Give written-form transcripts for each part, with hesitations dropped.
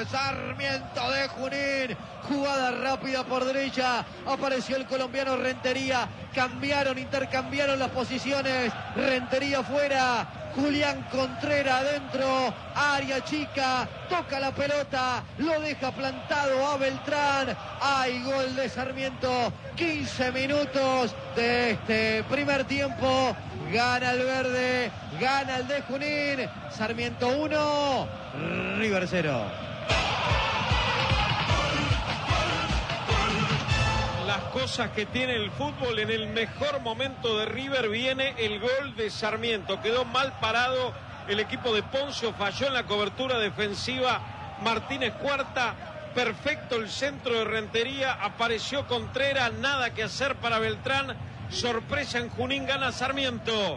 Sarmiento de Junín. Jugada rápida por derecha. Apareció el colombiano Rentería. Intercambiaron las posiciones. Rentería fuera. Julián Contreras adentro, área chica, toca la pelota, lo deja plantado a Beltrán. Hay gol de Sarmiento, 15 minutos de este primer tiempo. Gana el verde, gana el de Junín. Sarmiento 1, River 0. Las cosas que tiene el fútbol. En el mejor momento de River viene el gol de Sarmiento. Quedó mal parado el equipo de Poncio, falló en la cobertura defensiva Martínez Cuarta. Perfecto el centro de Rentería, apareció Contreras, nada que hacer para Beltrán. Sorpresa en Junín, gana Sarmiento.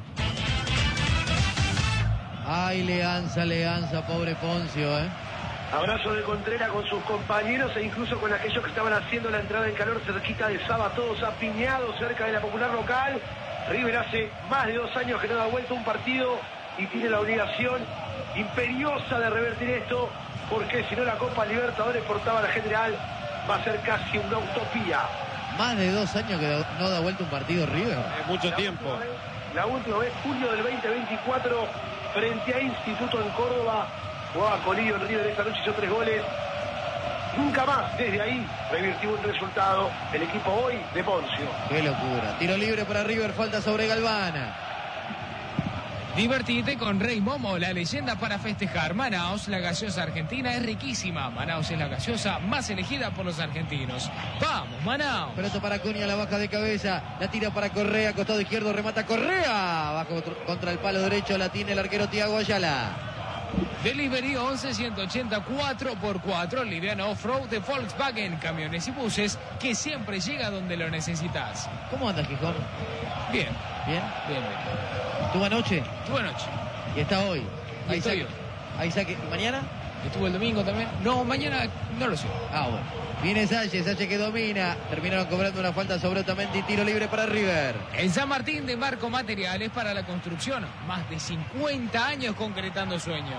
Ay, Leanza, pobre Poncio, Abrazo de Contreras con sus compañeros e incluso con aquellos que estaban haciendo la entrada en calor cerquita de Saba, todos apiñados cerca de la popular local. River hace más de 2 años que no da vuelta un partido y tiene la obligación imperiosa de revertir esto, porque si no la Copa Libertadores por tabla general va a ser casi una utopía. Más de 2 años que no da vuelta un partido River. Mucho tiempo. La última vez, julio del 2024, frente a Instituto en Córdoba. Jugaba Colillo en River esta noche, hizo 3 goles. Nunca más desde ahí revirtió un resultado el equipo hoy de Poncio. Qué locura. Tiro libre para River, falta sobre Galván. Divertite con Rey Momo, la leyenda para festejar. Manaos, la gaseosa argentina es riquísima. Manaos es la gaseosa más elegida por los argentinos. ¡Vamos, Manaos! Pelota para Acuña, la baja de cabeza. La tira para Correa, costado izquierdo, remata Correa. Va contra el palo derecho, la tiene el arquero Thiago Ayala. Delivery 11-180 4x4, liviano off-road de Volkswagen, camiones y buses, que siempre llega donde lo necesitas. ¿Cómo andas, Gijón? Bien. ¿Bien? Bien. ¿Tuvo anoche? Estuvo anoche. ¿Y está hoy? Y estoy hoy. Ahí saque. ¿Y mañana? Estuvo el domingo también. No, mañana no lo sé. Bueno. Viene Sánchez que domina. Terminaron cobrando una falta sobre Otamendi y tiro libre para River. En San Martín de Marco Materiales para la construcción. Más de 50 años concretando sueños.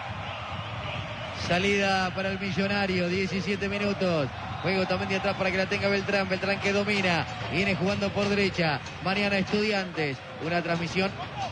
Salida para el Millonario, 17 minutos. Juego Otamendi atrás para que la tenga Beltrán. Beltrán que domina. Viene jugando por derecha. Mañana Estudiantes. Una transmisión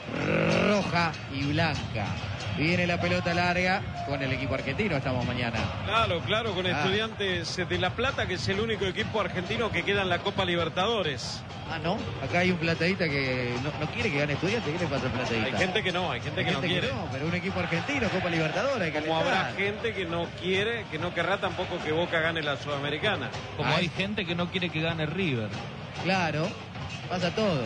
roja y blanca. Viene la pelota larga con el equipo argentino. Estamos mañana. Claro, con Estudiantes de La Plata, que es el único equipo argentino que queda en la Copa Libertadores. ¿No? Acá hay un plateísta que no quiere que gane Estudiantes. ¿Qué le pasa al plateísta? Hay gente que no quiere. No, pero un equipo argentino, Copa Libertadores, hay que Como habrá gente que no quiere, que no querrá tampoco que Boca gane la Sudamericana. Como hay gente que no quiere que gane River. Claro, pasa todo.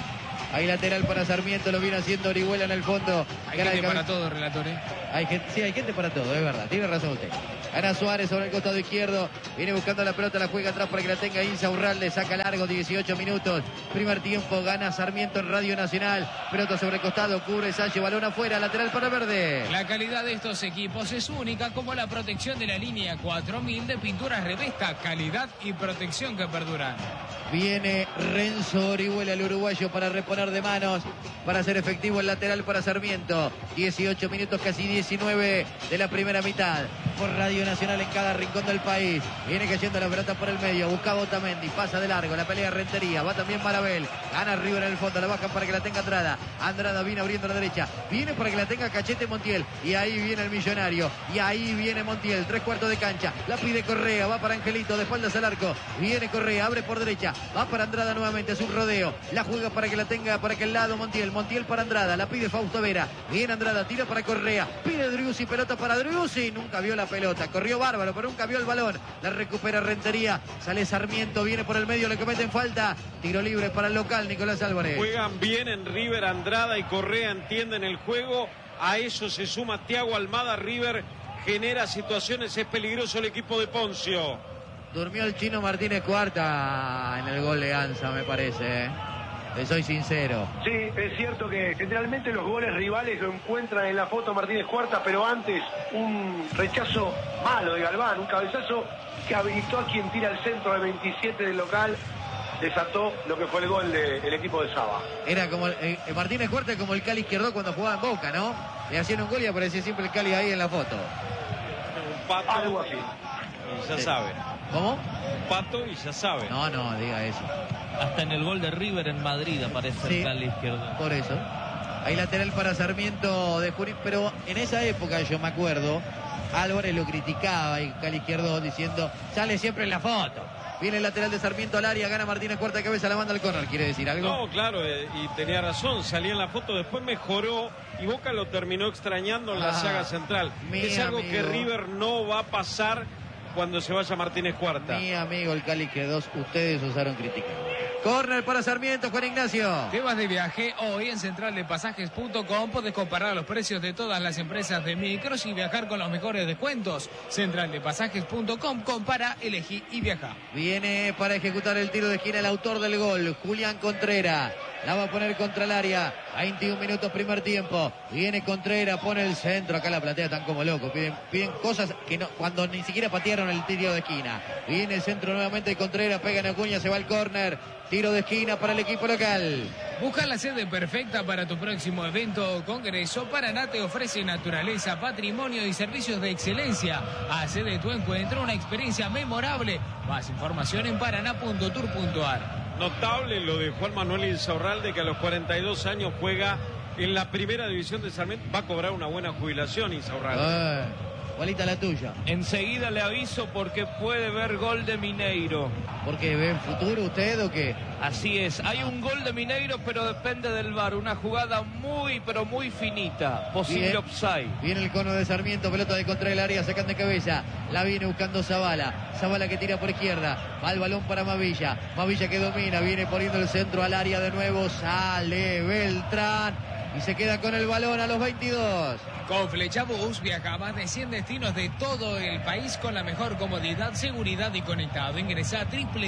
Hay lateral para Sarmiento, lo viene haciendo Orihuela en el fondo. Hay gente para todo, relator, hay gente para todo, es verdad, tiene razón usted. Gana Suárez sobre el costado izquierdo, viene buscando la pelota, la juega atrás para que la tenga Insa Urralde, saca largo, 18 minutos. Primer tiempo, gana Sarmiento en Radio Nacional. Pelota sobre el costado, cubre Sánchez, balón afuera, lateral para Verde. La calidad de estos equipos es única, como la protección de la línea 4000 de pinturas Revesta, calidad y protección que perduran. Viene Renzo Orihuela, el uruguayo, para reponer de manos, para hacer efectivo el lateral para Sarmiento. 18 minutos, casi 19 de la primera mitad. Por Radio Nacional en cada rincón del país. Viene cayendo la pelota por el medio. Buscaba Otamendi, pasa de largo. La pelea Rentería. Va también Marabel. Gana River en el fondo. La bajan para que la tenga Andrada. Andrada viene abriendo a la derecha. Viene para que la tenga Cachete Montiel. Y ahí viene el Millonario. Y ahí viene Montiel. 3/4 de cancha. La pide Correa. Va para Angelito. De espaldas al arco. Viene Correa. Abre por derecha. Va para Andrada nuevamente. Es un rodeo. La juega para que la tenga para aquel lado Montiel. Montiel para Andrada. La pide Fausto Vera. Viene Andrada. Tira para Correa. Pide Driussi. Pelota para Driussi. Nunca vio la pelota. Corrió bárbaro, pero nunca vio el balón. La recupera Rentería. Sale Sarmiento. Viene por el medio. Le cometen falta. Tiro libre para el local, Nicolás Álvarez. Juegan bien en River. Andrada y Correa entienden el juego. A eso se suma Thiago Almada. River genera situaciones. Es peligroso el equipo de Poncio. Durmió el chino Martínez Cuarta en el gol de Anza, me parece. Te soy sincero. Sí, es cierto que generalmente los goles rivales lo encuentran en la foto Martínez Cuarta, pero antes un rechazo malo de Galván, un cabezazo que habilitó a quien tira el centro del 27 del local, desató lo que fue el gol del equipo de Saba. Era como Martínez Cuarta, como el Cali Izquierdo cuando jugaba en Boca, ¿no? Le hacían un gol y aparecía siempre el Cali ahí en la foto. pato. Algo así. Y ya Sí. sabe. ¿Cómo? Un pato y ya sabe. No, diga eso. Hasta en el gol de River en Madrid aparece Sí. el tal izquierdo. Por eso. Hay lateral para Sarmiento de Junín, pero en esa época yo me acuerdo, Álvarez lo criticaba y Cali Izquierdo diciendo, sale siempre en la foto. Viene el lateral de Sarmiento al área, gana Martínez Cuarta cabeza, la manda al córner. ¿Quiere decir algo? No, claro, y tenía razón, salía en la foto, después mejoró y Boca lo terminó extrañando en la saga central. Es algo que River no va a pasar cuando se vaya Martínez Cuarta. Mi amigo el Cali Izquierdo, ustedes usaron crítica. Córner para Sarmiento, Juan Ignacio. Te vas de viaje hoy en centraldepasajes.com. Podés comparar los precios de todas las empresas de micros y viajar con los mejores descuentos. Centraldepasajes.com. Compara, elegí y viaja. Viene para ejecutar el tiro de esquina el autor del gol, Julián Contreras. La va a poner contra el área. 21 minutos primer tiempo. Viene Contreras, pone el centro. Acá la platea están como locos. Piden cosas que no, cuando ni siquiera patearon el tiro de esquina. Viene el centro nuevamente de Contreras, pega en Acuña, se va al córner. Tiro de esquina para el equipo local. Busca la sede perfecta para tu próximo evento o congreso. Paraná te ofrece naturaleza, patrimonio y servicios de excelencia. Hace de tu encuentro una experiencia memorable. Más información en paraná.tour.ar. Notable lo de Juan Manuel Insaurralde, que a los 42 años juega en la primera división de Sarmiento. Va a cobrar una buena jubilación Insaurralde. Igualita la tuya. Enseguida le aviso porque puede ver gol de Mineiro. ¿Porque ve en futuro usted o qué? Así es, hay un gol de Mineiro, pero depende del VAR. Una jugada muy, pero muy finita. Posible Bien. offside. Viene el cono de Sarmiento, pelota de contra el área, sacan de cabeza. La viene buscando Zavala. Zavala que tira por izquierda. Va el balón para Mavilla. Mavilla que domina, viene poniendo el centro al área de nuevo. Sale Beltrán y se queda con el balón a los 22. Con Flechabús viaja a más de 100 destinos de todo el país con la mejor comodidad, seguridad y conectado. Ingresa a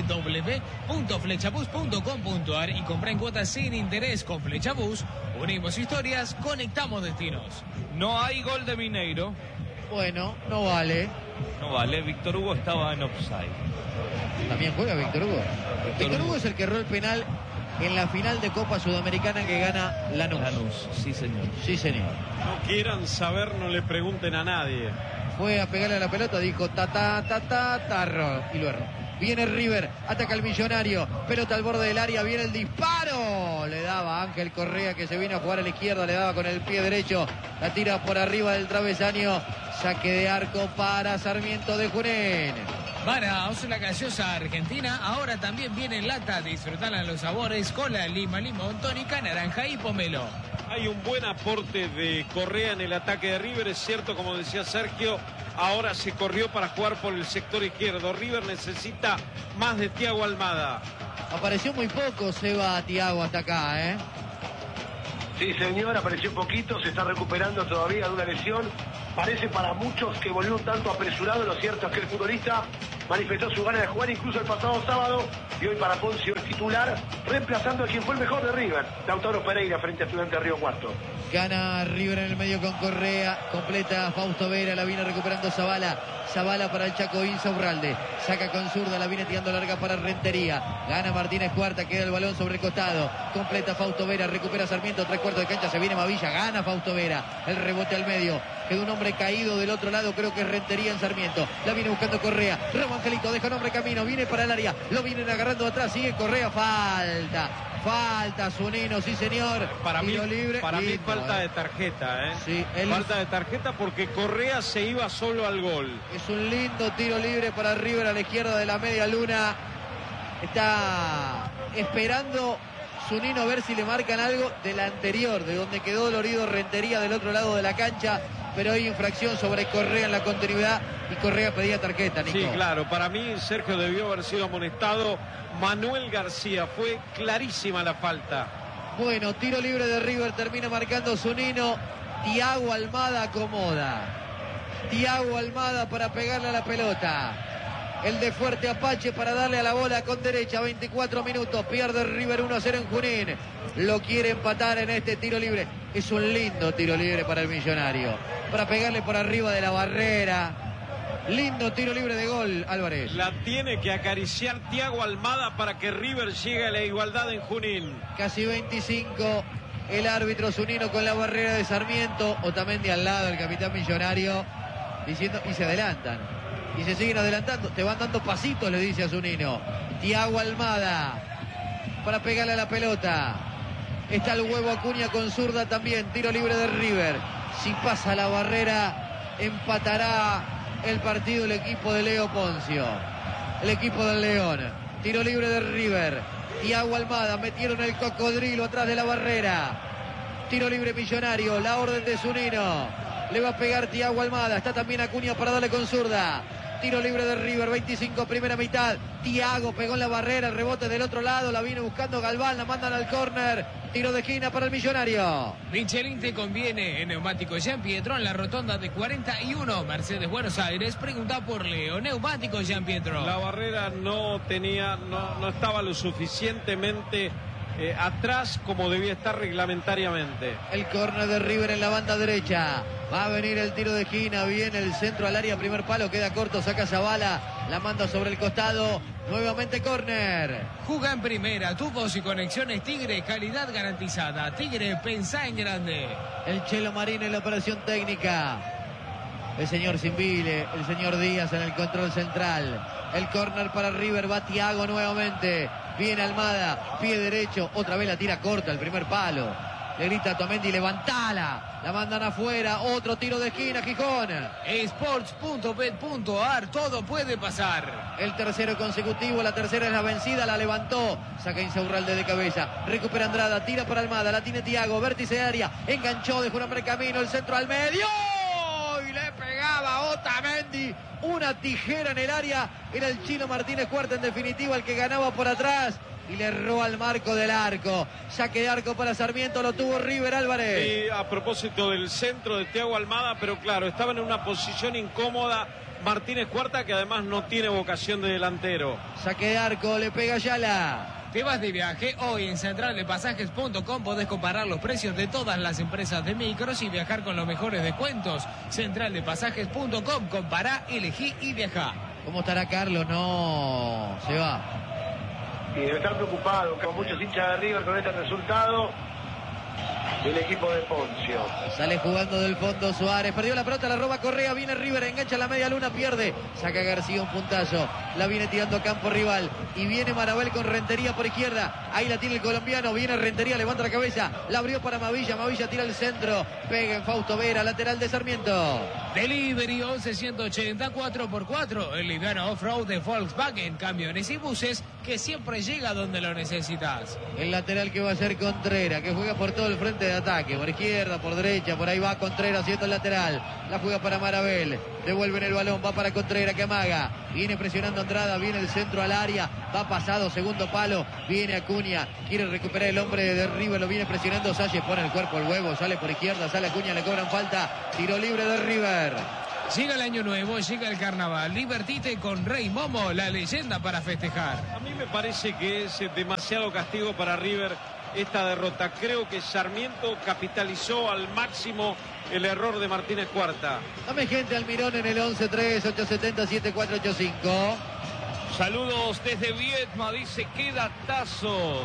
www.flechabus.com.ar y compra en cuotas sin interés. Con Flechabús unimos historias, conectamos destinos. No hay gol de Mineiro. Bueno, no vale. No vale, Víctor Hugo estaba en offside. También juega Víctor Hugo. Víctor Hugo es el que erró el penal en la final de Copa Sudamericana que gana Lanús. Sí, señor. Sí, señor. No quieran saber, no le pregunten a nadie. Fue a pegarle a la pelota, dijo tarro, y lo erró. Viene River, ataca el Millonario, pelota al borde del área, viene el disparo. Le daba Ángel Correa, que se viene a jugar a la izquierda, le daba con el pie derecho, la tira por arriba del travesaño. Saque de arco para Sarmiento de Junín. Manaos, la gaseosa argentina, ahora también viene en lata. Disfrutarán los sabores: cola, lima, limón, tónica, naranja y pomelo. Hay un buen aporte de Correa en el ataque de River, es cierto, como decía Sergio, ahora se corrió para jugar por el sector izquierdo. River necesita más de Thiago Almada. Apareció muy poco Seba Thiago hasta acá, ¿eh? Sí, señor, apareció un poquito, se está recuperando todavía de una lesión. Parece para muchos que volvió un tanto apresurado. Lo cierto es que el futbolista manifestó su ganas de jugar incluso el pasado sábado y hoy para Poncio es titular, reemplazando a quien fue el mejor de River, Lautaro Pereira, frente a Estudiantes de Río Cuarto. Gana River en el medio con Correa, completa Fausto Vera, la viene recuperando Zavala. Zavala para el Chaco Insaurralde, saca con zurda, la viene tirando larga para Rentería. Gana Martínez Cuarta, queda el balón sobre el costado, completa Fausto Vera, recupera Sarmiento, 3/4 de cancha, se viene Mavilla, gana Fausto Vera, el rebote al medio, queda un hombre caído del otro lado, creo que es Rentería en Sarmiento, la viene buscando Correa, Ramón Angelito, deja un hombre camino, viene para el área, lo vienen agarrando atrás, sigue Correa, falta Zunino, sí señor. Para mí, Tiro libre, para mí lindo, falta de tarjeta, ¿eh? Sí, falta de tarjeta porque Correa se iba solo al gol. Es un lindo tiro libre para River a la izquierda de la media luna. Está esperando Zunino a ver si le marcan algo de la anterior, de donde quedó dolorido Rentería del otro lado de la cancha. Pero hay infracción sobre Correa en la continuidad y Correa pedía tarjeta, Nico. Sí, claro, para mí Sergio debió haber sido amonestado. Manuel García, fue clarísima la falta. Bueno, tiro libre de River, termina marcando Zunino. Thiago Almada acomoda. Thiago Almada para pegarle a la pelota. El de Fuerte Apache para darle a la bola con derecha. 24 minutos. Pierde River 1-0 en Junín. Lo quiere empatar en este tiro libre. Es un lindo tiro libre para el Millonario. Para pegarle por arriba de la barrera. Lindo tiro libre de gol, Álvarez. La tiene que acariciar Thiago Almada para que River llegue a la igualdad en Junín. Casi 25. El árbitro Zunino con la barrera de Sarmiento. Otamendi al lado, el capitán Millonario. diciendo, y se adelantan. Y se siguen adelantando, te van dando pasitos, le dice a Zunino. Thiago Almada para pegarle a la pelota. Está el huevo Acuña con zurda también. Tiro libre de River. Si pasa la barrera, empatará el partido el equipo de Leo Poncio. El equipo del León. Tiro libre de River. Thiago Almada, metieron el cocodrilo atrás de la barrera. Tiro libre Millonario, la orden de Zunino. Le va a pegar Thiago Almada. Está también Acuña para darle con zurda. Tiro libre de River, 25 primera mitad. Thiago pegó en la barrera, el rebote del otro lado, la viene buscando Galván, la mandan al córner. Tiro de esquina para el Millonario. Michelin te conviene en Neumáticos Jean Pietro en la rotonda de 41, Mercedes Buenos Aires. Pregunta por Leo. Neumáticos Jean Pietro. La barrera no estaba lo suficientemente atrás como debía estar reglamentariamente. El córner de River en la banda derecha. Va a venir el tiro de esquina. Viene el centro al área. Primer palo. Queda corto. Saca Zavala. La manda sobre el costado. Nuevamente córner. Juga en primera. Tubos y conexiones Tigre. Calidad garantizada. Tigre, pensá en grande. El Chelo Marín en la operación técnica. El señor Simbile. El señor Díaz en el control central. El córner para River. Va Thiago nuevamente. Viene Almada, pie derecho, otra vez la tira corta, el primer palo. Le grita a Tomendi, levantala. La mandan afuera, otro tiro de esquina, Gijón. Sports.bet.ar, todo puede pasar. El tercero consecutivo, la tercera es la vencida, la levantó. Saca Insaurralde de cabeza, recupera Andrada, tira para Almada, la tiene Thiago, vértice de área, enganchó, dejó un hombre camino, el centro al medio. Y le pegaba Otamendi. Una tijera en el área. Era el chino Martínez Cuarta en definitiva el que ganaba por atrás. Y le erró al marco del arco. Saque de arco para Sarmiento. Lo tuvo River Álvarez. Y a propósito del centro de Thiago Almada, pero claro, estaba en una posición incómoda Martínez Cuarta, que además no tiene vocación de delantero. Saque de arco, le pega Ayala. ¿Te vas de viaje? Hoy en centraldepasajes.com podés comparar los precios de todas las empresas de micros y viajar con los mejores descuentos. Centraldepasajes.com, compará, elegí y viajá. ¿Cómo estará Carlos? No, se va. Y debe estar preocupado, como muchos hinchas de River con este resultado del equipo de Poncio. Sale jugando del fondo Suárez, perdió la pelota, la roba Correa, viene River, engancha la media luna, pierde, saca García un puntazo, la viene tirando a campo rival y viene Marabel con Rentería por izquierda, ahí la tiene el colombiano, viene Rentería, levanta la cabeza, la abrió para Mavilla, Mavilla tira el centro, pega en Fausto Vera, lateral de Sarmiento. Delivery 11-180 4x4, el liviano off-road de Volkswagen, camiones y buses que siempre llega donde lo necesitas. El lateral que va a ser Contreras, que juega por todo el frente de ataque, por izquierda, por derecha, por ahí va Contreras haciendo el lateral, la juega para Marabel, devuelven el balón, va para Contreras que amaga, viene presionando Andrada, viene el centro al área, va pasado, segundo palo, viene Acuña, quiere recuperar el hombre de River, lo viene presionando Salles, pone el cuerpo al huevo, sale por izquierda, sale Acuña, le cobran falta, tiro libre de River. Llega el año nuevo, llega el carnaval, divertite con Rey Momo, la leyenda para festejar. A mí me parece que es demasiado castigo para River esta derrota. Creo que Sarmiento capitalizó al máximo el error de Martínez Cuarta. Dame gente Almirón en el 11-3-870-7485. Saludos desde Viedma, dice, qué datazo.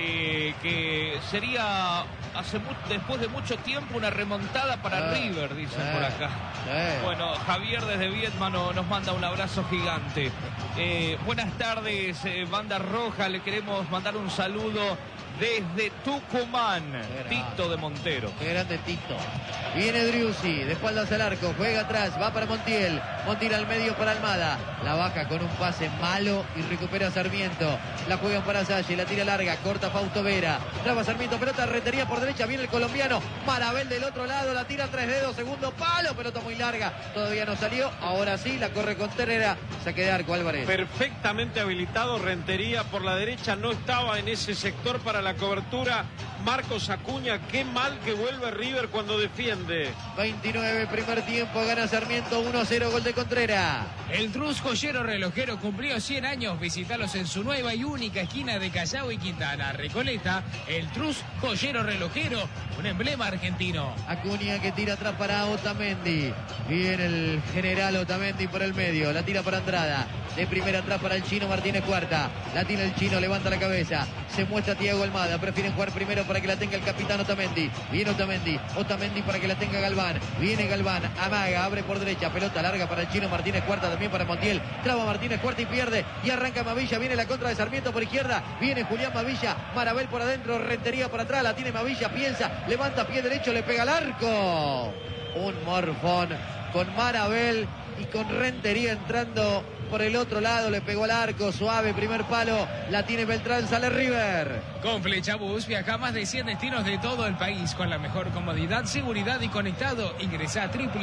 Que sería después de mucho tiempo una remontada para River, dicen por acá. Bueno, Javier desde Viedma nos manda un abrazo gigante. Buenas tardes, Banda Roja, le queremos mandar un saludo desde Tucumán, Tito de Montero. Qué grande Tito. Viene Driussi, de espaldas al arco, juega atrás, va para Montiel. Montiel al medio para Almada. La baja con un pase malo y recupera Sarmiento. La juegan para Salle, la tira larga, corta Fausto Vera. Traba Sarmiento, pelota, Rentería por derecha, viene el colombiano. Marabel del otro lado, la tira 3 dedos, segundo palo, pelota muy larga. Todavía no salió, ahora sí, la corre Contreras. Saque de arco Álvarez. Perfectamente habilitado Rentería por la derecha, no estaba en ese sector para la cobertura. Marcos Acuña, qué mal que vuelve River cuando defiende. 29 primer tiempo, gana Sarmiento 1-0, gol de Contreras. El Trus Joyero Relojero cumplió 100 años. Visítalos en su nueva y única esquina de Callao y Quintana, Recoleta. El Trus Joyero Relojero, un emblema argentino. Acuña que tira atrás para Otamendi. Viene el general Otamendi por el medio. La tira para Andrada. De primera atrás para el chino Martínez Cuarta. La tira el chino, levanta la cabeza. Se muestra Thiago Almada. Almada. Prefieren jugar primero para que la tenga el capitán Otamendi. Viene Otamendi. Otamendi para que la tenga Galván. Viene Galván. Amaga. Abre por derecha. Pelota larga para el chino Martínez Cuarta. También para Montiel. Traba Martínez Cuarta y pierde. Y arranca Mavilla. Viene la contra de Sarmiento por izquierda. Viene Julián Mavilla. Marabel por adentro. Rentería por atrás. La tiene Mavilla. Piensa. Levanta pie derecho. Le pega al arco. Un morfón con Marabel y con Rentería entrando por el otro lado, le pegó al arco, suave, primer palo, la tiene Beltrán, sale River. Con Flechabús viaja a más de 100 destinos de todo el país con la mejor comodidad, seguridad y conectado. Ingresa a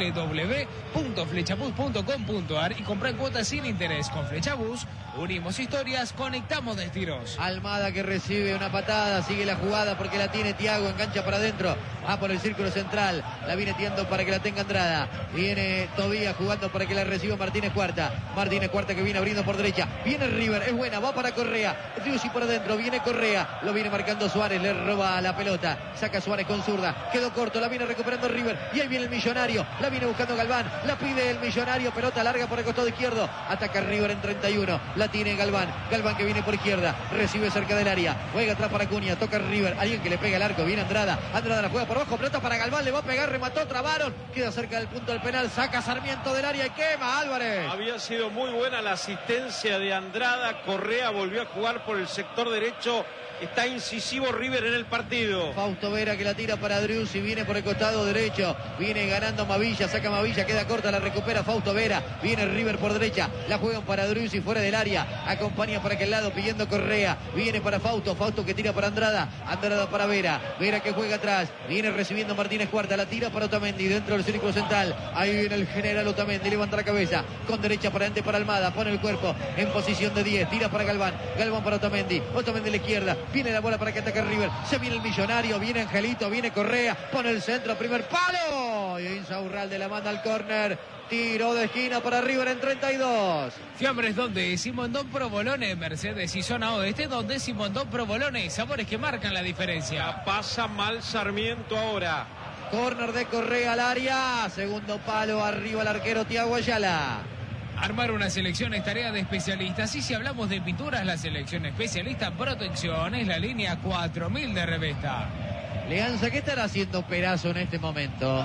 www.flechabús.com.ar y compra en cuotas sin interés. Con Flechabús unimos historias, conectamos destinos. Almada que recibe una patada, sigue la jugada porque la tiene Thiago, engancha para adentro, por el círculo central, la viene tirando para que la tenga Andrada, viene Tobías jugando para que la reciba Martínez Cuarta que viene abriendo por derecha, viene River, es buena, va para Correa, Driussi por adentro, viene Correa, lo viene marcando Suárez, le roba la pelota, saca Suárez con zurda, quedó corto, la viene recuperando River, y ahí viene el Millonario, la viene buscando Galván, la pide el Millonario, pelota larga por el costado izquierdo, ataca River en 31, la tiene Galván que viene por izquierda, recibe cerca del área, juega atrás para Acuña, toca River, alguien que le pega el arco, viene Andrada la juega por abajo, pelota para Galván, le va a pegar, remató, trabaron, queda cerca del punto del penal, saca Sarmiento del área y quema Álvarez. Había sido muy buena la asistencia de Andrada. Correa volvió a jugar por el sector derecho. Está incisivo River en el partido. Fausto Vera que la tira para Driussi, viene por el costado derecho, viene ganando Mavilla, saca Mavilla, queda corta, la recupera Fausto Vera, viene River por derecha, la juegan para Driussi fuera del área, acompaña por aquel lado pidiendo Correa, viene para Fausto que tira para Andrada para Vera que juega atrás, viene recibiendo Martínez Cuarta, la tira para Otamendi dentro del círculo central, ahí viene el general Otamendi, levanta la cabeza, con derecha para adelante para Almada, pone el cuerpo en posición de 10, tira para Galván para Otamendi a la izquierda, viene la bola para que ataque River, se viene el Millonario, viene Angelito, viene Correa, pone el centro, primer palo, y Insaurralde la manda al córner, tiro de esquina para River en 32. Fiambres donde Simondón Provolone, Mercedes y zona oeste donde Simondón Provolone, sabores que marcan la diferencia. La pasa mal Sarmiento ahora. Córner de Correa al área, segundo palo, arriba el arquero Thiago Ayala. Armar una selección es tarea de especialistas y si hablamos de pinturas, la selección especialista en protección es la línea 4000 de Revesta. Leanza, ¿qué estará haciendo Perazo en este momento?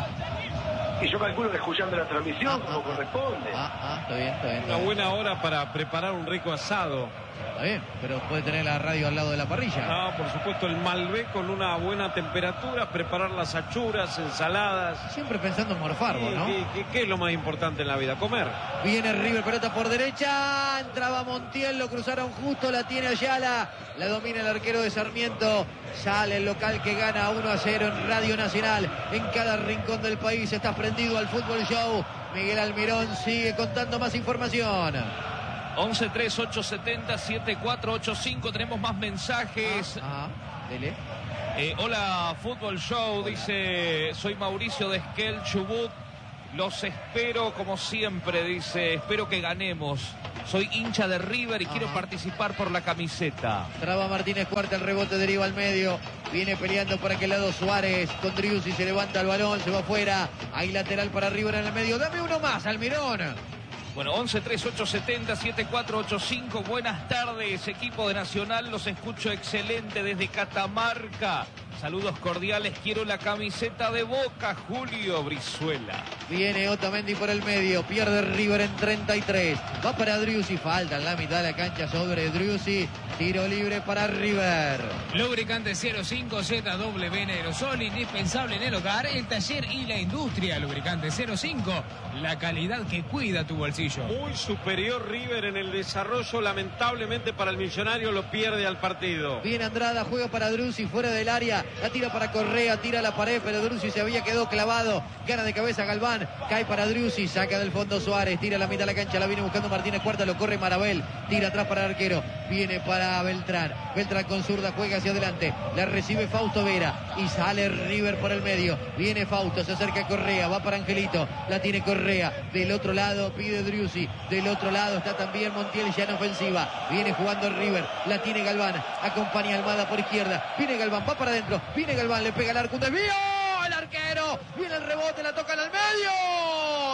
Y yo calculo que escuchando la transmisión como corresponde. Está bien. Una buena hora para preparar un rico asado. Está bien, pero puede tener la radio al lado de la parrilla. Ah, por supuesto, el Malbec con una buena temperatura, preparar las achuras, ensaladas. Siempre pensando en morfarlo, ¿no? ¿Qué es lo más importante en la vida? Comer. Viene River, pelota por derecha, entraba Montiel, lo cruzaron justo, la tiene Ayala, la domina el arquero de Sarmiento, sale el local que gana 1-0 en Radio Nacional, en cada rincón del país está prendido al Fútbol Show. Miguel Almirón sigue contando más información. 11-3-870-7485. Tenemos más mensajes. Dele. Hola, Fútbol Show. Dice, soy Mauricio de Esquel, Chubut. Los espero como siempre, dice. Espero que ganemos. Soy hincha de River y quiero participar por la camiseta. Traba Martínez Cuarta, el rebote deriva al medio. Viene peleando por aquel lado Suárez con Driussi, se levanta el balón, se va afuera. Hay lateral para River en el medio. Dame uno más, Almirón. Bueno, 11-3-870-7485. Buenas tardes, equipo de Nacional. Los escucho excelente desde Catamarca. Saludos cordiales. Quiero la camiseta de Boca, Julio Brizuela. Viene Otamendi por el medio. Pierde River en 33. Va para Driussi. Falta en la mitad de la cancha sobre Driussi. Tiro libre para River. Lubricante 05 ZW en aerosol, indispensable en el hogar, el taller y la industria. Lubricante 05, la calidad que cuida tu bolsillo. Muy superior River en el desarrollo, lamentablemente para el Millonario lo pierde al partido. Viene Andrada, juega para Driussi fuera del área, la tira para Correa, tira a la pared, pero Driussi se había quedado clavado, gana de cabeza Galván, cae para Driussi, saca del fondo Suárez, tira a la mitad de la cancha, la viene buscando Martínez Cuarta, lo corre Marabel, tira atrás para el arquero, viene para Beltrán con zurda, juega hacia adelante, la recibe Fausto Vera y sale River por el medio, viene Fausto, se acerca Correa, va para Angelito, la tiene Correa, del otro lado pide Driussi, del otro lado está también Montiel ya en ofensiva, viene jugando River, la tiene Galván, acompaña Almada por izquierda, viene Galván, va para adentro, viene Galván, le pega el arco, un desvío, el arquero, viene el rebote, la tocan al medio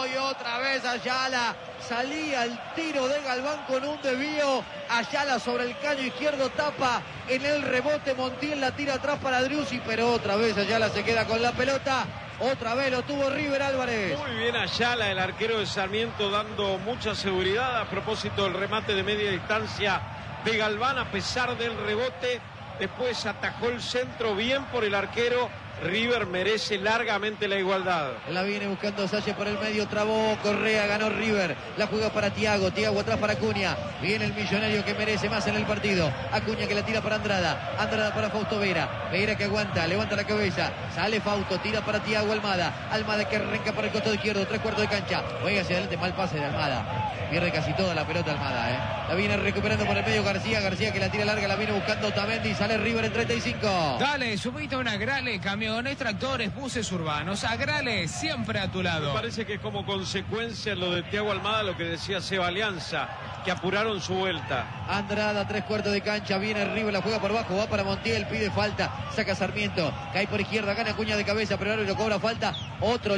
y otra vez Ayala. Salía el tiro de Galván con un desvío. Ayala sobre el caño izquierdo, tapa en el rebote. Montiel la tira atrás para Driussi, pero otra vez Ayala se queda con la pelota. Otra vez lo tuvo River Álvarez. Muy bien Ayala, el arquero de Sarmiento, dando mucha seguridad a propósito del remate de media distancia de Galván, a pesar del rebote. Después atajó el centro bien por el arquero. River merece largamente la igualdad. La viene buscando Salle por el medio, trabó Correa, ganó River. La juega para Thiago, Thiago atrás para Acuña. Viene el millonario que merece más en el partido. Acuña que la tira para Andrada. Andrada para Fausto Vera. Vera que aguanta, levanta la cabeza. Sale Fausto, tira para Thiago Almada. Almada que arranca por el costado izquierdo, 3/4 de cancha. Juega hacia adelante, mal pase de Almada. Pierde casi toda la pelota Almada, La viene recuperando por el medio García. García que la tira larga, la viene buscando Otamendi. Sale River en 35. Dale, subite a una Grale, camiones, tractores, buses urbanos. Agrale, siempre a tu lado. Me parece que es como consecuencia lo de Thiago Almada, lo que decía Seba Alianza, que apuraron su vuelta. Andrada, 3/4 de cancha, viene River, la juega por abajo, va para Montiel, pide falta, saca Sarmiento, cae por izquierda, gana Acuña de cabeza, pero ahora lo cobra falta. Otro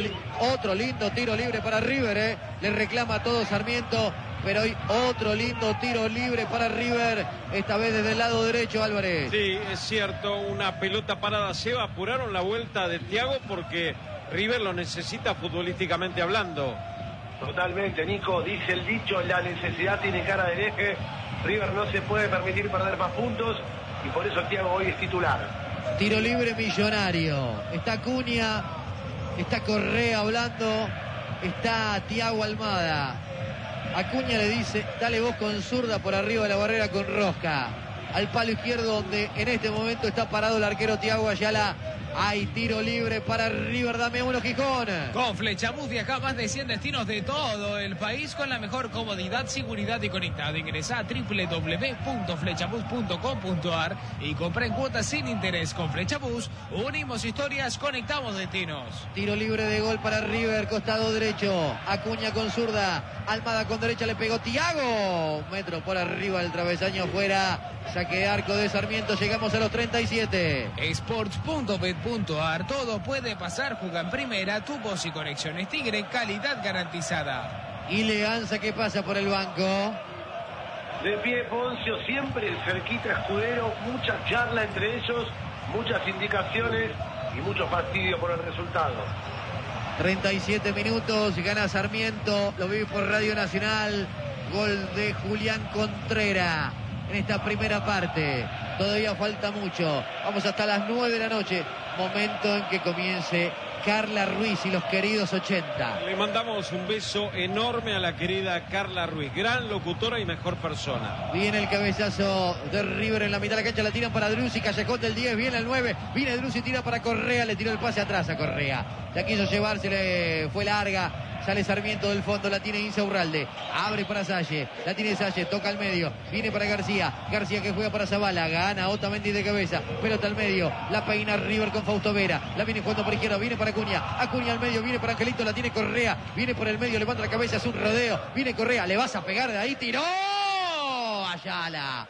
lindo tiro libre para River, le reclama todo Sarmiento, pero hay otro lindo tiro libre para River, esta vez desde el lado derecho, Álvarez. Sí, es cierto, una pelota parada. Seba, apuraron la vuelta de Thiago porque River lo necesita futbolísticamente hablando. Totalmente, Nico, dice el dicho, la necesidad tiene cara del eje. River no se puede permitir perder más puntos y por eso Thiago hoy es titular. Tiro libre Millonario. Está Acuña, está Correa hablando, está Thiago Almada. Acuña le dice, dale vos con zurda por arriba de la barrera con rosca. Al palo izquierdo donde en este momento está parado el arquero Thiago Ayala. Hay tiro libre para River, dame uno Gijón. Con Flechabús viaja a más de 100 destinos de todo el país con la mejor comodidad, seguridad y conectado. Ingresa a www.flechabús.com.ar y compra en cuotas sin interés. Con Flechabús unimos historias, conectamos destinos. Tiro libre de gol para River, costado derecho. Acuña con zurda, Almada con derecha, le pegó Thiago. Un metro por arriba del travesaño, fuera. Saque de arco de Sarmiento, llegamos a los 37. Sports.bet.ar, todo puede pasar, juega en primera, tu voz y conexiones Tigre, calidad garantizada. Y Leganza que pasa por el banco. De pie Poncio, siempre cerquita Escudero, mucha charla entre ellos, muchas indicaciones y mucho fastidio por el resultado. 37 minutos, gana Sarmiento, lo vive por Radio Nacional, gol de Julián Contreras en esta primera parte. Todavía falta mucho, vamos hasta las 9 de la noche, momento en que comience Carla Ruiz y los queridos 80. Le mandamos un beso enorme a la querida Carla Ruiz, gran locutora y mejor persona. Viene el cabezazo de River en la mitad de la cancha, la tiran para Driussi, Callejón del 10, viene el 9, viene Driussi, tira para Correa, le tiró el pase atrás a Correa, la quiso llevar, se le fue larga. Sale Sarmiento del fondo, la tiene Insaurralde, abre para Salle, la tiene Salle, toca al medio, viene para García, García que juega para Zavala, gana Otamendi de cabeza, pelota al medio, la peina River con Fausto Vera, la viene jugando por izquierda, viene para Acuña, Acuña al medio, viene para Angelito, la tiene Correa, viene por el medio, levanta la cabeza, es un rodeo, viene Correa, le vas a pegar de ahí, tiró Ayala,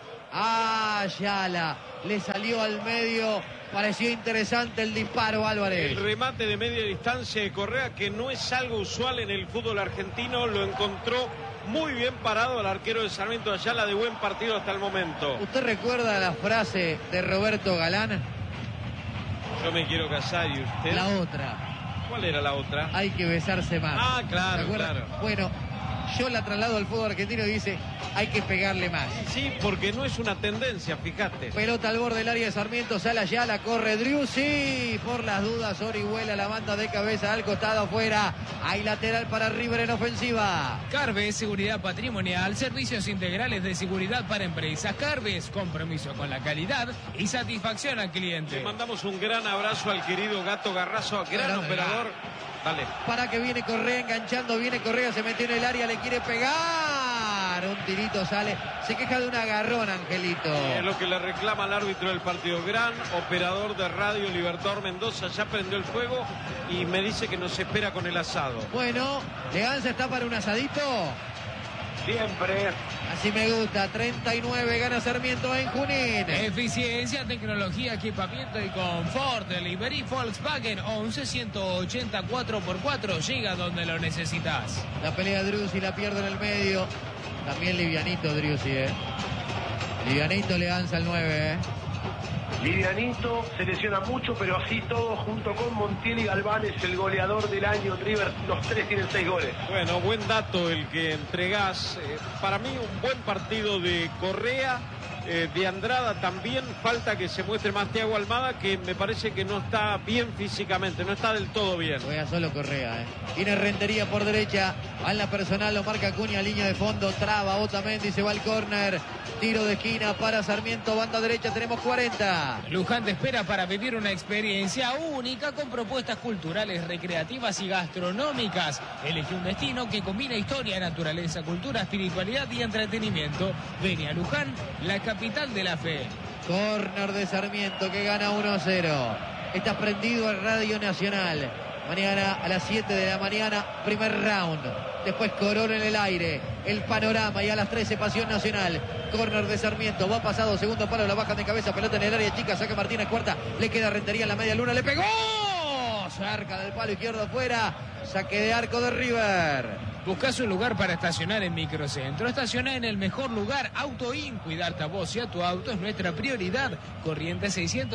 le salió al medio. Pareció interesante el disparo, Álvarez. El remate de media distancia de Correa, que no es algo usual en el fútbol argentino, lo encontró muy bien parado al arquero de Sarmiento Ayala, de buen partido hasta el momento. ¿Usted recuerda la frase de Roberto Galán? Yo me quiero casar, ¿y usted? La otra. ¿Cuál era la otra? Hay que besarse más. Ah, claro, claro. Bueno, yo la traslado al fútbol argentino y dice, hay que pegarle más. Sí, porque no es una tendencia, fíjate. Pelota al borde del área de Sarmiento, sale allá, la corre Driussi. Por las dudas, Orihuela la manda de cabeza al costado, afuera. Hay lateral para River en ofensiva. Carves, seguridad patrimonial, servicios integrales de seguridad para empresas. Carves, compromiso con la calidad y satisfacción al cliente. Le mandamos un gran abrazo al querido Gato Garrazo, gran operador. Dale. Para que viene Correa enganchando, viene Correa, se metió en el área, le quiere pegar. Un tirito sale, se queja de un agarrón, Angelito. Es lo que le reclama al árbitro del partido. Gran operador de Radio Libertador Mendoza, ya prendió el fuego y me dice que nos espera con el asado. Bueno, Leganza está para un asadito. Siempre. Así me gusta. 39 gana Sarmiento en Junín. Eficiencia, tecnología, equipamiento y confort. Delivery Volkswagen 11 180 4x4. Llega donde lo necesitas. La pelea Driussi, la pierde en el medio. También livianito Driussi, Livianito le danza el 9, Livianito se lesiona mucho, pero así todo, junto con Montiel y Galván, es el goleador del año. River, los tres tienen 6 goles. Bueno, buen dato el que entregás. Para mí un buen partido de Correa, de Andrada también. Falta que se muestre más Thiago Almada, que me parece que no está bien físicamente, no está del todo bien. Juega solo Correa, Tiene Rentería por derecha, va en la personal, lo marca Acuña, línea de fondo, traba Otamendi, se va al córner, tiro de esquina para Sarmiento, banda derecha, tenemos 40. Luján te espera para vivir una experiencia única con propuestas culturales, recreativas y gastronómicas. Elige un destino que combina historia, naturaleza, cultura, espiritualidad y entretenimiento. Ven a Luján, la capital de la fe. Córner de Sarmiento que gana 1-0. Está prendido al Radio Nacional. Mañana a las 7 de la mañana, primer round. Después Corona en el aire. El panorama y a las 13 Pasión Nacional. Córner de Sarmiento. Va pasado, segundo palo, la bajan de cabeza. Pelota en el área chica. Saca Martínez cuarta. Le queda Rentería en la media luna. Le pegó. Cerca del palo izquierdo afuera. Saque de arco de River. Buscás un lugar para estacionar en Microcentro. Estacioná en el mejor lugar. Autoin. Cuidarte a vos y a tu auto es nuestra prioridad. Corriente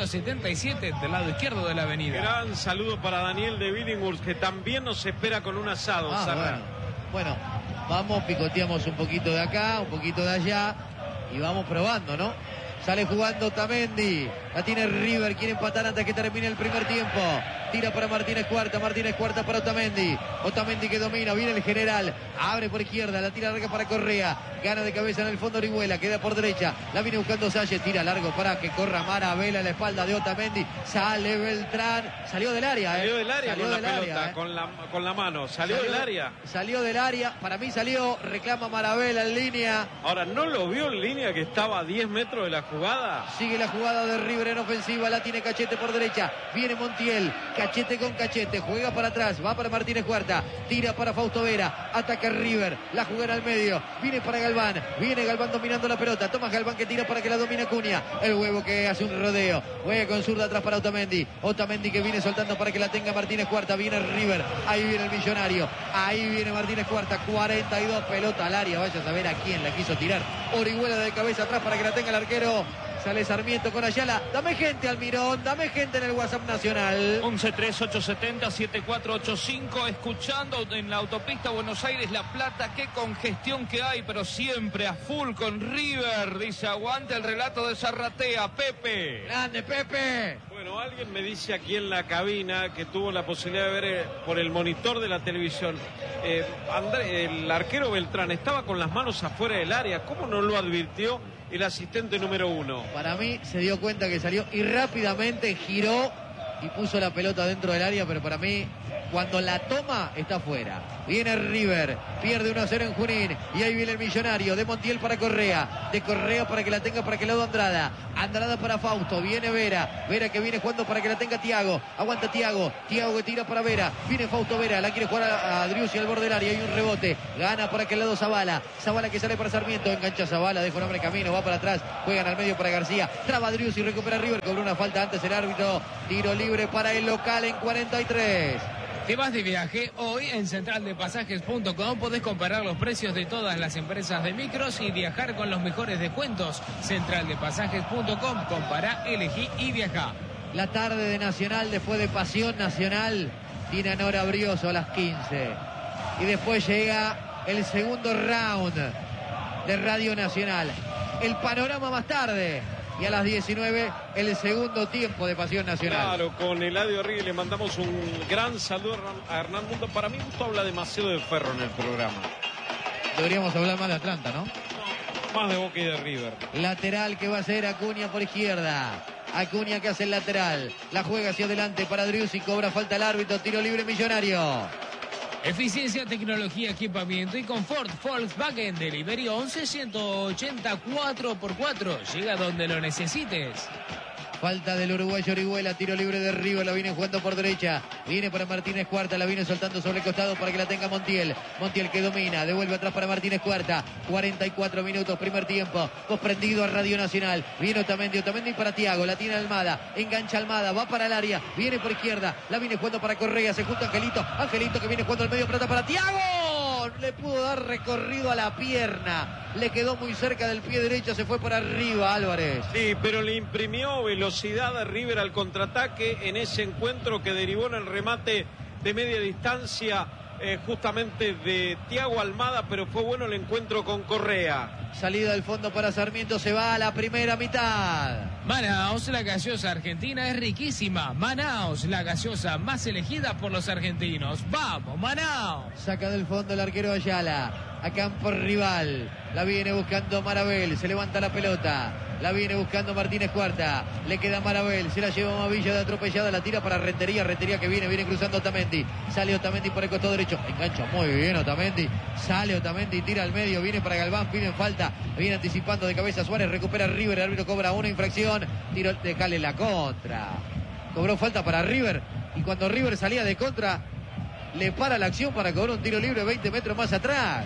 677 del lado izquierdo de la avenida. Gran saludo para Daniel de Billinghurst, que también nos espera con un asado. Bueno, vamos, picoteamos un poquito de acá, un poquito de allá y vamos probando, ¿no? Sale jugando Otamendi. La tiene River. Quiere empatar antes que termine el primer tiempo. Tira para Martínez Cuarta para Otamendi. Otamendi que domina. Viene el general. Abre por izquierda. La tira larga para Correa. Gana de cabeza en el fondo Orihuela. Queda por derecha. La viene buscando Salles. Tira largo para que corra Maravela a la espalda de Otamendi. Sale Beltrán. Salió del área, Salió del área con la pelota, con la mano. Salió del área. Salió del área. Para mí salió. Reclama Maravela en línea. Ahora, ¿no lo vio en línea que estaba a 10 metros de la jugada? Sigue la jugada de River en ofensiva. La tiene Cachete por derecha. Viene Montiel. Cachete con Cachete. Juega para atrás. Va para Martínez Cuarta. Tira para Fausto Vera. Ataca River. La jugada al medio. Viene para Galván. Viene Galván dominando la pelota. Toma Galván que tira para que la domine Acuña. El huevo que hace un rodeo. Juega con zurda atrás para Otamendi. Otamendi que viene soltando para que la tenga Martínez Cuarta. Viene River. Ahí viene el Millonario. Ahí viene Martínez Cuarta. 42. Pelota al área. Vaya a saber a quién la quiso tirar. Orihuela de cabeza atrás para que la tenga el arquero. Sale Sarmiento con Ayala. Dame gente, Almirón. Dame gente en el WhatsApp nacional. 113870-7485. Escuchando en la autopista Buenos Aires-La Plata. Qué congestión que hay, pero siempre a full con River. Dice, aguante el relato de Zarratea. Pepe. Grande, Pepe. Bueno, alguien me dice aquí en la cabina que tuvo la posibilidad de ver por el monitor de la televisión. El arquero Beltrán estaba con las manos afuera del área. ¿Cómo no lo advirtió el asistente número 1? Para mí se dio cuenta que salió y rápidamente giró y puso la pelota dentro del área, pero para mí cuando la toma está afuera. Viene River, pierde 1-0 en Junín y ahí viene el Millonario de Montiel para Correa, de Correa para que la tenga para aquel lado Andrada, Andrada para Fausto, viene Vera, Vera que viene jugando para que la tenga Thiago, aguanta Thiago, Thiago que tira para Vera, viene Fausto Vera, la quiere jugar a Driussi al borde del área, hay un rebote, gana por aquel lado Zavala, Zavala que sale para Sarmiento, engancha Zavala, deja un hombre camino, va para atrás, juegan al medio para García, traba Driussi, recupera River, cobró una falta antes el árbitro, tiro libre para el local en 43. Te vas de viaje, hoy en centraldepasajes.com podés comparar los precios de todas las empresas de micros y viajar con los mejores descuentos. Centraldepasajes.com, compará, elegí y viajá. La tarde de Nacional, después de Pasión Nacional, tiene a Nora Brioso a las 15. Y después llega el segundo round de Radio Nacional. El panorama más tarde. Y a las 19, el segundo tiempo de Pasión Nacional. Claro, con Eladio Ríos le mandamos un gran saludo a Hernán Mundo. Para mí, Gusto habla demasiado de Ferro en el programa. Deberíamos hablar más de Atlanta, ¿no? Más de Boca y de River. Lateral que va a ser Acuña por izquierda. Acuña que hace el lateral. La juega hacia adelante para Driussi. Cobra falta el árbitro. Tiro libre Millonario. Eficiencia, tecnología, equipamiento y confort. Volkswagen Delivery 11 180 4x4. Llega donde lo necesites. Falta del uruguayo Orihuela, tiro libre de River, la viene jugando por derecha. Viene para Martínez Cuarta, la viene soltando sobre el costado para que la tenga Montiel. Montiel que domina, devuelve atrás para Martínez Cuarta. 44 minutos, primer tiempo. Prendido a Radio Nacional. Viene Otamendi para Thiago, la tiene Almada. Engancha Almada, va para el área. Viene por izquierda, la viene jugando para Correa. Se junta Angelito. Angelito que viene jugando al medio, plata para Thiago. Le pudo dar recorrido a la pierna. Le quedó muy cerca del pie derecho, se fue por arriba Álvarez. Sí, pero le imprimió velocidad a River al contraataque en ese encuentro que derivó en el remate de media distancia justamente de Thiago Almada, pero fue bueno el encuentro con Correa. Salida del fondo para Sarmiento, se va a la primera mitad. Manaos, la gaseosa argentina es riquísima. Manaos, la gaseosa más elegida por los argentinos. ¡Vamos, Manaos! Saca del fondo el arquero Ayala, a campo rival. La viene buscando Marabel, se levanta la pelota. La viene buscando Martínez Cuarta. Le queda Marabel, se la lleva Mavilla de atropellada, la tira para Rentería. Rentería que viene cruzando Otamendi. Sale Otamendi por el costado derecho. Engancha muy bien Otamendi. Sale Otamendi, tira al medio, viene para Galván, piden falta. Viene anticipando de cabeza Suárez, recupera River. El árbitro cobra una infracción. Tiro, dejale la contra. Cobró falta para River. Y cuando River salía de contra, le para la acción para cobrar un tiro libre 20 metros más atrás.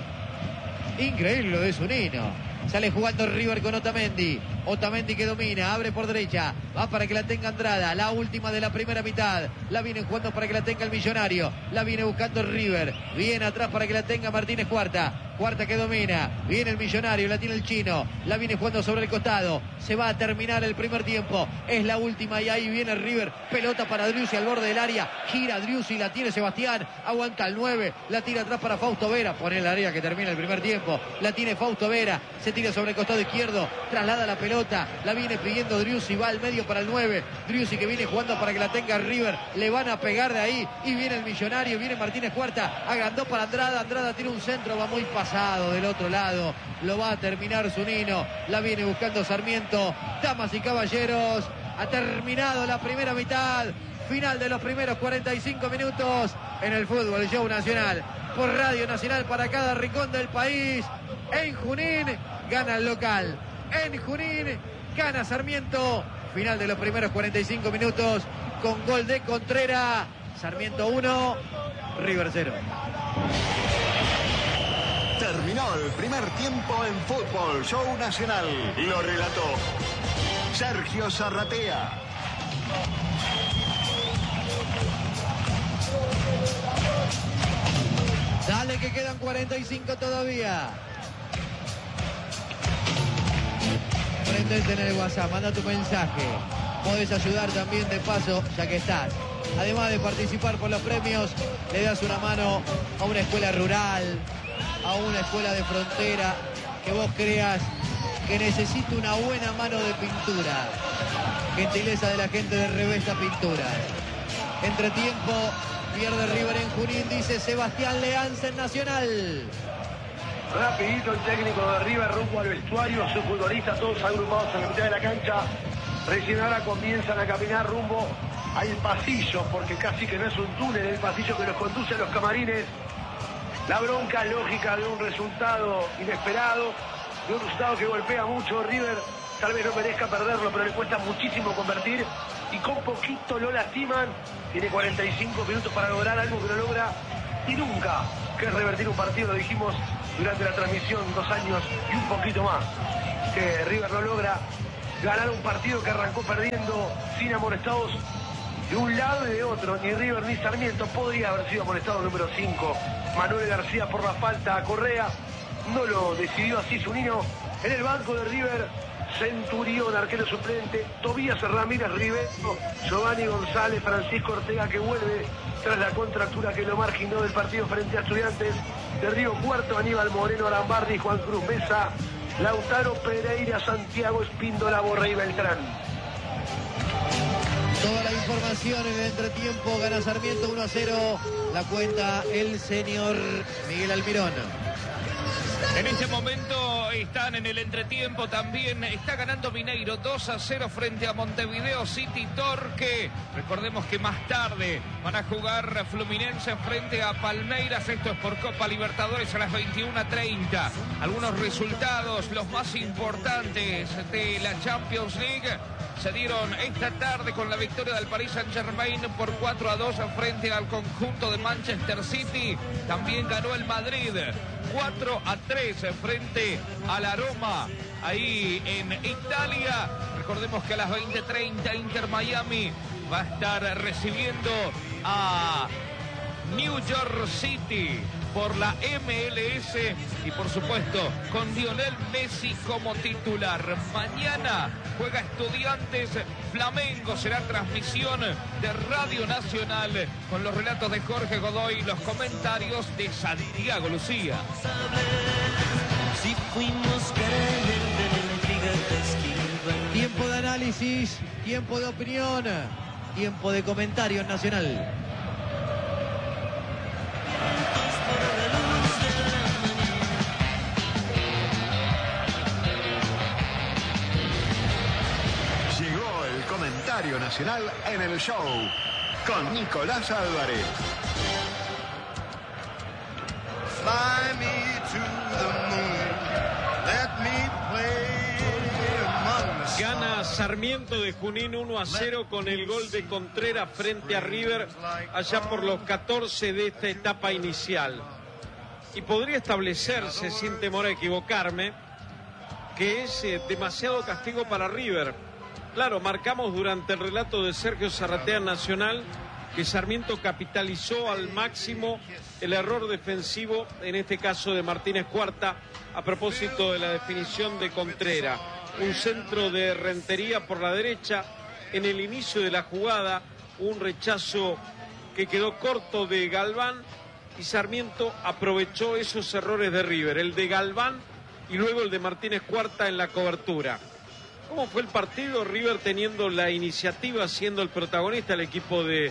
Increíble lo de Zunino. Sale jugando River con Otamendi. Otamendi que domina, abre por derecha. Va para que la tenga Andrada. La última de la primera mitad. La viene jugando para que la tenga el Millonario. La viene buscando River. Viene atrás para que la tenga Martínez Cuarta. Cuarta que domina. Viene el Millonario, la tiene el Chino. La viene jugando sobre el costado. Se va a terminar el primer tiempo. Es la última y ahí viene River. Pelota para Driussi al borde del área. Gira Driussi, la tiene Sebastián. Aguanta el 9. La tira atrás para Fausto Vera. Pone el área que termina el primer tiempo. La tiene Fausto Vera. Se tira sobre el costado izquierdo. Traslada la pelota. La viene pidiendo Driussi. Va al medio para el 9. Driussi que viene jugando para que la tenga River. Le van a pegar de ahí. Y viene el Millonario. Viene Martínez Cuarta. Agrandó para Andrada. Andrada tiene un centro. Va muy pasado del otro lado. Lo va a terminar Zunino. La viene buscando Sarmiento. Damas y caballeros, ha terminado la primera mitad. Final de los primeros 45 minutos en el Fútbol Show Nacional. Por Radio Nacional para cada rincón del país. En Junín gana el local. En Junín gana Sarmiento. Final de los primeros 45 minutos con gol de Contreras. Sarmiento 1, River 0. Terminó el primer tiempo en Fútbol Show Nacional. Lo relató Sergio Zarratea. Dale que quedan 45 todavía. Prendete en el WhatsApp, manda tu mensaje. Podés ayudar también de paso, ya que estás. Además de participar por los premios, le das una mano a una escuela rural, a una escuela de frontera que vos creas que necesita una buena mano de pintura. Gentileza de la gente de Revesta Pinturas. Entretiempo, pierde River en Junín, dice Sebastián Leanza en Nacional. Rapidito el técnico de River rumbo al vestuario, sus futbolistas todos agrupados en la mitad de la cancha. Recién ahora comienzan a caminar rumbo al pasillo, porque casi que no es un túnel, el pasillo que los conduce a los camarines. La bronca lógica de un resultado inesperado, de un resultado que golpea mucho. River tal vez no merezca perderlo, pero le cuesta muchísimo convertir y con poquito lo lastiman. Tiene 45 minutos para lograr algo que no logra y nunca, que es revertir un partido, lo dijimos durante la transmisión, 2 años y un poquito más, que River no logra ganar un partido que arrancó perdiendo sin amonestados de un lado y de otro. Ni River ni Sarmiento. Podría haber sido amonestado número 5 Manuel García por la falta a Correa, no lo decidió así Zunino. En el banco de River, Centurión, arquero suplente, Tobías Ramírez Rivero, Giovanni González, Francisco Ortega, que vuelve tras la contractura que lo marginó del partido frente a Estudiantes de Río Cuarto, Aníbal Moreno, Arambardi, Juan Cruz Mesa, Lautaro Pereira, Santiago Espíndola, Borré y Beltrán. Toda la información en el entretiempo. Gana Sarmiento 1-0. La cuenta el señor Miguel Almirón. En este momento están en el entretiempo también. Está ganando Mineiro 2-0 frente a Montevideo City Torque. Recordemos que más tarde van a jugar Fluminense frente a Palmeiras. Esto es por Copa Libertadores a las 21:30. Algunos resultados, los más importantes de la Champions League. se dieron esta tarde con la victoria del Paris Saint-Germain por 4-2 frente al conjunto de Manchester City. También ganó el Madrid 4-3 frente a la Roma, ahí en Italia. Recordemos que a las 20:30 Inter Miami va a estar recibiendo a New York City por la MLS y por supuesto con Lionel Messi como titular. Mañana juega Estudiantes Flamengo, será transmisión de Radio Nacional con los relatos de Jorge Godoy y los comentarios de Santiago Lucía. Tiempo de análisis, tiempo de opinión, tiempo de comentario en Nacional. Llegó el comentario nacional en el show con Nicolás Álvarez. Fly me to the moon, let me play among the stars. Gana Sarmiento de Junín 1-0 con el gol de Contreras frente a River allá por los 14 de esta etapa inicial. Y podría establecerse, sin temor a equivocarme, que es demasiado castigo para River. Claro, marcamos durante el relato de Sergio Zarratea Nacional que Sarmiento capitalizó al máximo el error defensivo, en este caso de Martínez Cuarta, a propósito de la definición de Contreras. Un centro de Rentería por la derecha, en el inicio de la jugada, un rechazo que quedó corto de Galván y Sarmiento aprovechó esos errores de River, el de Galván y luego el de Martínez Cuarta en la cobertura. ¿Cómo fue el partido? River teniendo la iniciativa, siendo el protagonista, el equipo de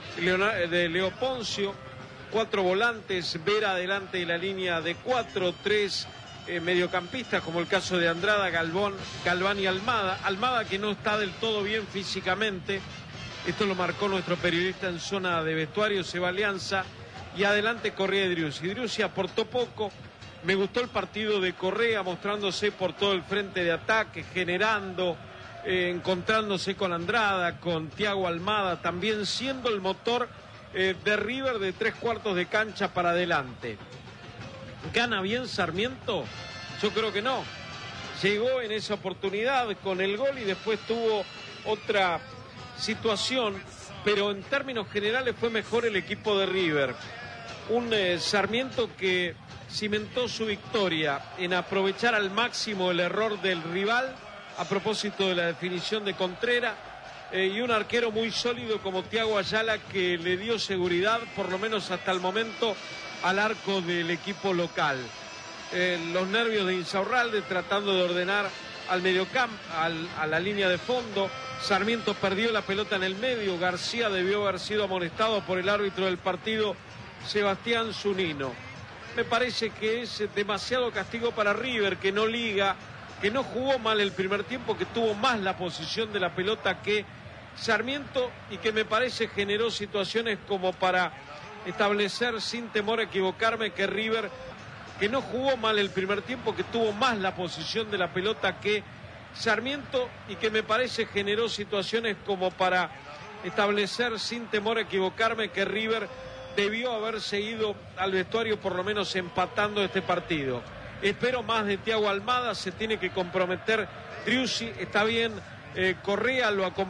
Leo Poncio, 4 volantes, Vera adelante de la línea de 4, 3 mediocampistas, como el caso de Andrada, Galván y Almada. Almada que no está del todo bien físicamente, esto lo marcó nuestro periodista en zona de vestuario, Seba Alianza, y adelante Correa y Driussi. Driussi aportó poco. Me gustó el partido de Correa, mostrándose por todo el frente de ataque, generando, encontrándose con Andrada, con Thiago Almada, también siendo el motor de River de 3/4 de cancha para adelante. ¿Gana bien Sarmiento? Yo creo que no. Llegó en esa oportunidad con el gol y después tuvo otra situación, pero en términos generales fue mejor el equipo de River. Un Sarmiento que cimentó su victoria en aprovechar al máximo el error del rival a propósito de la definición de Contreras, y un arquero muy sólido como Thiago Ayala que le dio seguridad, por lo menos hasta el momento, al arco del equipo local. Los nervios de Insaurralde tratando de ordenar al mediocampo, a la línea de fondo. Sarmiento perdió la pelota en el medio. García debió haber sido amonestado por el árbitro del partido, Sebastián Zunino. Me parece que es demasiado castigo para River, que no liga, que no jugó mal el primer tiempo, que tuvo más la posición de la pelota que Sarmiento y que me parece generó situaciones como para establecer, sin temor a equivocarme, que River, que no jugó mal el primer tiempo, que tuvo más la posición de la pelota que Sarmiento y que me parece generó situaciones como para establecer, sin temor a equivocarme, que River debió haberse ido al vestuario por lo menos empatando este partido. Espero más de Thiago Almada, se tiene que comprometer Driussi, está bien, Correa lo acompaña.